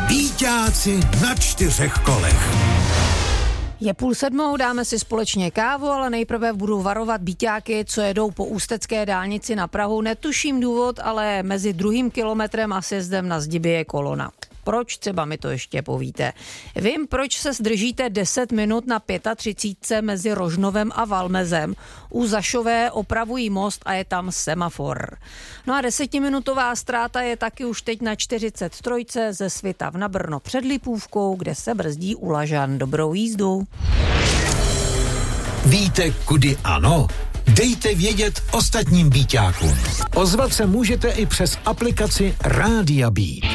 Býťáci na 4 kolech. Je 6:30, dáme si společně kávu, ale nejprve budu varovat býťáky, co jedou po ústecké dálnici na Prahu. Netuším důvod, ale mezi 2. kilometrem a sjezdem na Zdibě je kolona. Proč? Třeba mi to ještě povíte. Vím, proč se zdržíte 10 minut na 35 mezi Rožnovem a Valmezem. U Zašové opravují most a je tam semafor. No a 10minutová ztráta je taky už teď na 43 ze Svitav na Brno před Lipůvkou, kde se brzdí u Lažan. Dobrou jízdu. Víte, kudy ano? Dejte vědět ostatním býťákům. Ozvat se můžete i přes aplikaci Rádia Beat.